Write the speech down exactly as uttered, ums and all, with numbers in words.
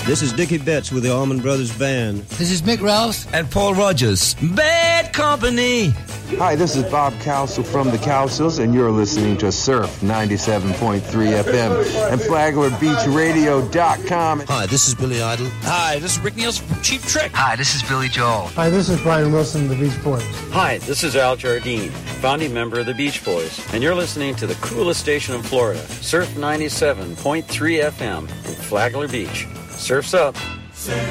This is Dickie Betts with the Allman Brothers Band. This is Mick Rouse and Paul Rogers. Bad Company. Hi, this is Bob Cowsill from the Cowsills, and you're listening to Surf ninety-seven point three F M and Flagler Beach Radio dot com. Hi, this is Billy Idol. Hi, this is Rick Nielsen from Cheap Trick. Hi, this is Billy Joel. Hi, this is Brian Wilson of the Beach Boys. Hi, this is Al Jardine, founding member of the Beach Boys, and you're listening to the coolest station in Florida, Surf ninety-seven point three F M in Flagler Beach. Surf's up.